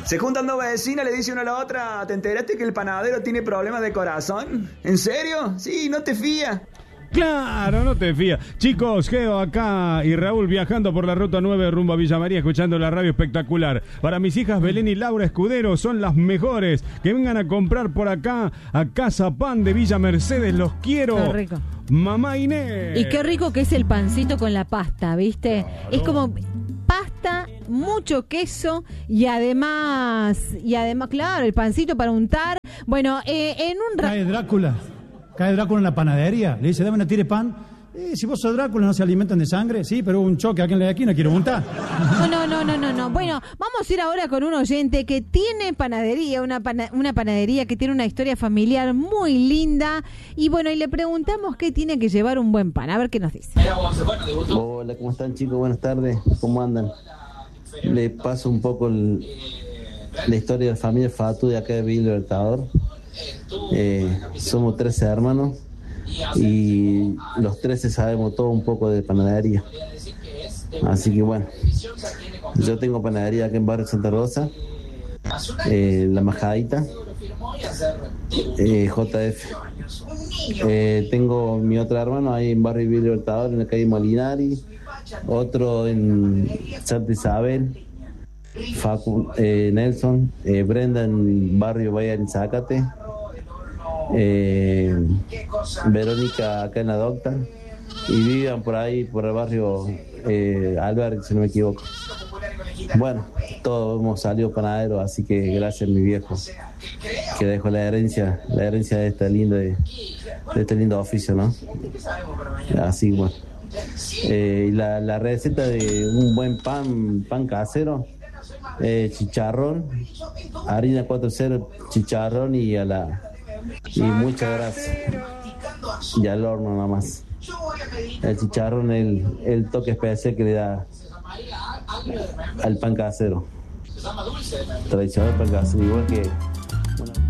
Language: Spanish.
Se juntan dos vecinas, le dice una a la otra: ¿te enteraste que el panadero tiene problemas de corazón? ¿En serio? Sí, no te fías. Claro, no te fías. Chicos, Geo acá y Raúl viajando por la ruta 9 rumbo a Villa María, escuchando la radio espectacular. Para mis hijas Belén y Laura Escudero, son las mejores. Que vengan a comprar por acá a Casa Pan de Villa Mercedes, los quiero. Qué rico. Mamá Inés. Y qué rico que es el pancito con la pasta, ¿viste? Claro. Es como pasta, mucho queso y además, claro, el pancito para untar. Bueno, en un Cae Drácula en la panadería, le dice: dame una tire pan. Si vos sos Drácula, ¿no se alimentan de sangre? Sí, pero hubo un choque aquí en la esquina, quiero untar. No. Bueno, vamos a ir ahora con un oyente que tiene panadería, una panadería que tiene una historia familiar muy linda. Y bueno, y le preguntamos qué tiene que llevar un buen pan. A ver qué nos dice. Hola, ¿cómo están, chicos? Buenas tardes, ¿cómo andan? Le paso un poco la historia de la familia Fatu de acá de Villa Libertador. Somos 13 hermanos y los 13 sabemos todo un poco de panadería. Así que bueno, yo tengo panadería acá en Barrio Santa Rosa, La Majadita, JF. Tengo mi otro hermano ahí en Barrio Villa Libertador, en la calle Molinari, otro en Santa Isabel, Facu, Nelson, Brenda en Barrio Bahía del Zacate, Verónica acá en la Docta, y vivan por ahí por el barrio Albergue, si no me equivoco. Bueno, todos hemos salido panaderos, así que gracias a mi viejo que dejó la herencia de este lindo oficio, ¿no? Así bueno. Y la receta de un buen pan casero: chicharrón, harina 4-0, chicharrón y muchas grasa y al horno nada más. El chicharrón, el toque especial que le da al pan casero, tradicional pan casero, igual que